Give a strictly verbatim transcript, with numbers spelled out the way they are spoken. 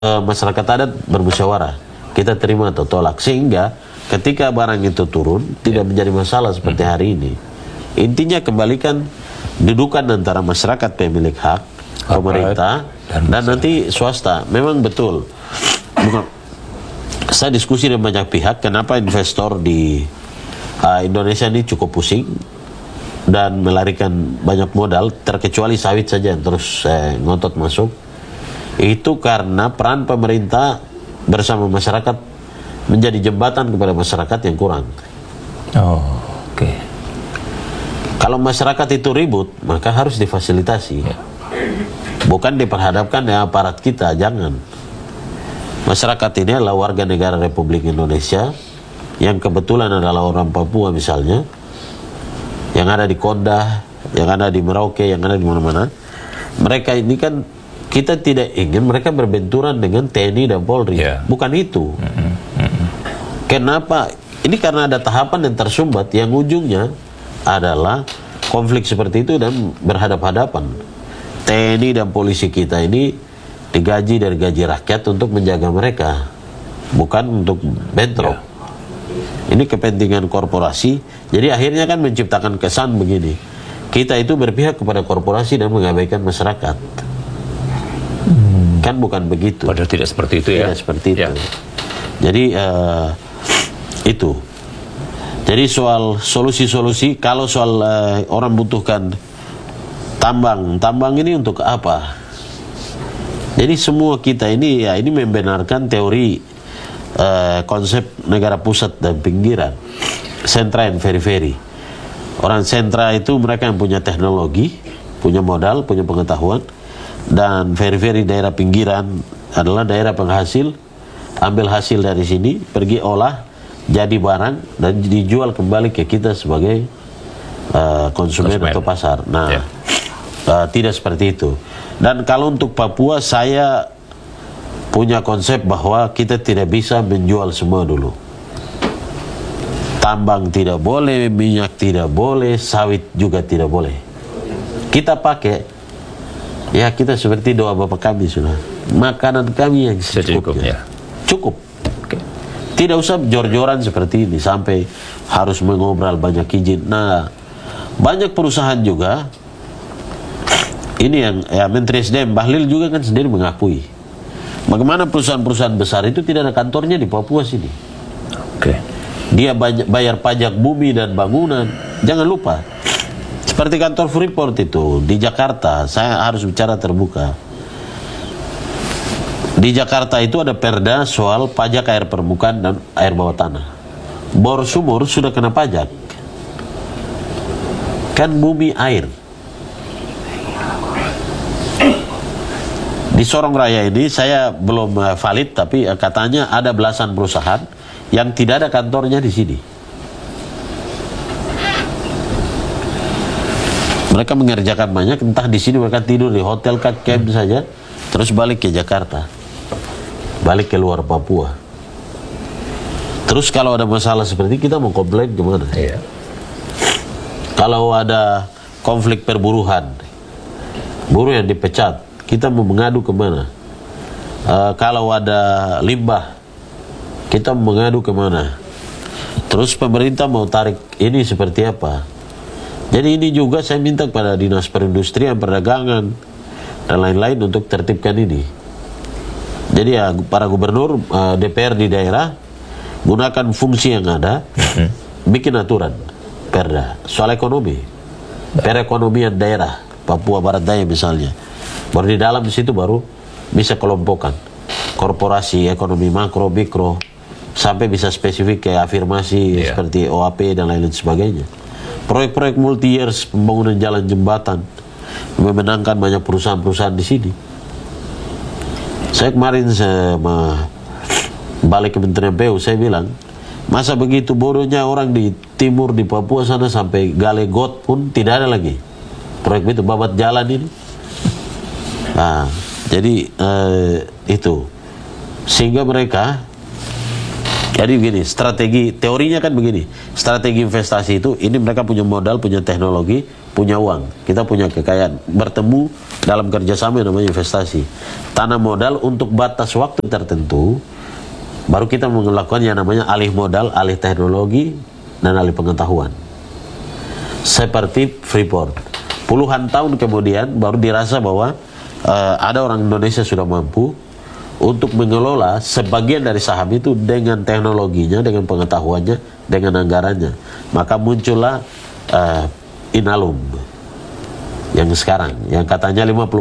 uh, masyarakat adat bermusyawarah, kita terima atau tolak, sehingga ketika barang itu turun tidak menjadi masalah seperti hari ini. Intinya kembalikan dudukan antara masyarakat pemilik hak, pemerintah dan, dan nanti swasta. Memang betul, saya diskusi dengan banyak pihak kenapa investor di uh, Indonesia ini cukup pusing dan melarikan banyak modal, terkecuali sawit saja yang terus eh, ngotot masuk. Itu karena peran pemerintah bersama masyarakat menjadi jembatan kepada masyarakat yang kurang. Oh, oke. Okay. Kalau masyarakat itu ribut, maka harus difasilitasi. Ya. Bukan diperhadapkan ya aparat kita, jangan. Masyarakat ini adalah warga negara Republik Indonesia yang kebetulan adalah orang Papua misalnya, yang ada di Kondah, yang ada di Merauke, yang ada di mana-mana. Mereka ini kan, kita tidak ingin mereka berbenturan dengan T N I dan Polri. Yeah. Bukan itu. Mm-hmm. Mm-hmm. Kenapa? Ini karena ada tahapan yang tersumbat, yang ujungnya adalah konflik seperti itu dan berhadap-hadapan. T N I dan polisi kita ini digaji dari gaji rakyat untuk menjaga mereka, bukan untuk bentrok. Yeah. Ini kepentingan korporasi. Jadi akhirnya kan menciptakan kesan begini, kita itu berpihak kepada korporasi dan mengabaikan masyarakat. Hmm. Kan bukan begitu. Padahal tidak seperti itu ya. Tidak seperti itu. Ya. Jadi uh, itu. Jadi soal solusi-solusi, kalau soal uh, orang butuhkan tambang, tambang ini untuk apa? Jadi semua kita ini ya ini membenarkan teori Uh, konsep negara pusat dan pinggiran, sentra and periferi. Orang sentra itu mereka yang punya teknologi, punya modal, punya pengetahuan, dan periferi daerah pinggiran adalah daerah penghasil, ambil hasil dari sini, pergi olah, jadi barang dan dijual kembali ke kita sebagai uh, konsumen, konsumen atau pasar. Nah, yeah. uh, tidak seperti itu. Dan kalau untuk Papua, saya punya konsep bahwa kita tidak bisa menjual semua dulu. Tambang tidak boleh, minyak tidak boleh, sawit juga tidak boleh. Kita pakai, ya kita seperti doa Bapak kami sudah. Makanan kami yang secukupnya. Ya. Cukup. Okay. Tidak usah jor-joran seperti ini sampai harus mengobrol banyak izin. Nah, banyak perusahaan juga, ini yang ya, Menteri S D M Bahlil juga kan sendiri mengakui. Bagaimana perusahaan-perusahaan besar itu tidak ada kantornya di Papua sini. Oke. Okay. Dia bayar pajak bumi dan bangunan. Jangan lupa, seperti kantor Freeport itu di Jakarta, saya harus bicara terbuka. Di Jakarta itu ada perda soal pajak air permukaan dan air bawah tanah. Bor sumur sudah kena pajak. Kan bumi air. Di Sorong Raya ini saya belum valid, tapi katanya ada belasan perusahaan yang tidak ada kantornya di sini. Mereka mengerjakan banyak, entah di sini mereka tidur di hotel camp saja, terus balik ke Jakarta, balik ke luar Papua. Terus kalau ada masalah seperti ini, kita mau komplain kemana? Iya. Kalau ada konflik perburuhan, buruh yang dipecat, kita mau mengadu kemana? Uh, kalau ada limbah, kita mau mengadu kemana? Terus pemerintah mau tarik ini seperti apa? Jadi ini juga saya minta kepada Dinas Perindustrian, Perdagangan, dan lain-lain untuk tertibkan ini. Jadi ya para gubernur, uh, D P R di daerah, gunakan fungsi yang ada, bikin aturan, perda, soal ekonomi, perekonomian daerah, Papua Barat Daya misalnya. Baru di dalam di situ baru bisa kelompokkan korporasi, ekonomi makro, mikro, sampai bisa spesifik kayak afirmasi yeah. seperti O A P dan lain-lain sebagainya. Proyek-proyek multi years, pembangunan jalan jembatan, memenangkan banyak perusahaan-perusahaan di sini. Saya kemarin saya balik Kementerian P U, saya bilang, masa begitu bodohnya orang di timur di Papua sana sampai gale got pun tidak ada lagi proyek itu, babat jalan ini. Nah, jadi eh, itu sehingga mereka Jadi begini, strategi, teorinya kan begini, strategi investasi itu, ini mereka punya modal, punya teknologi, punya uang. Kita punya kekayaan, bertemu dalam kerjasama yang namanya investasi. Tanam modal untuk batas waktu tertentu, baru kita melakukan yang namanya alih modal, alih teknologi, dan alih pengetahuan. Seperti Freeport. Puluhan tahun kemudian, baru dirasa bahwa uh, ada orang Indonesia sudah mampu untuk mengelola sebagian dari saham itu dengan teknologinya, dengan pengetahuannya, dengan anggarannya. Maka muncullah uh, Inalum yang sekarang, yang katanya lima puluh